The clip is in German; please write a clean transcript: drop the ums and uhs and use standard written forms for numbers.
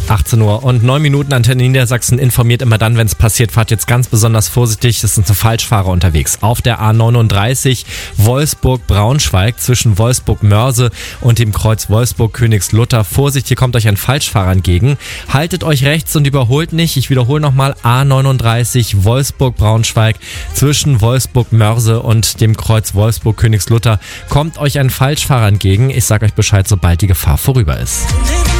18 Uhr und 9 Minuten. Antenne Niedersachsen informiert immer dann, wenn es passiert. Fahrt jetzt ganz besonders vorsichtig. Es sind so Falschfahrer unterwegs. Auf der A39 Wolfsburg-Braunschweig zwischen Wolfsburg-Mörse und dem Kreuz Wolfsburg-Königslutter. Vorsicht, hier kommt euch ein Falschfahrer entgegen. Haltet euch rechts und überholt nicht. Ich wiederhole nochmal, A39 Wolfsburg-Braunschweig zwischen Wolfsburg-Mörse und dem Kreuz Wolfsburg-Königslutter. Kommt euch ein Falschfahrer entgegen. Ich sage euch Bescheid, sobald die Gefahr vorüber ist.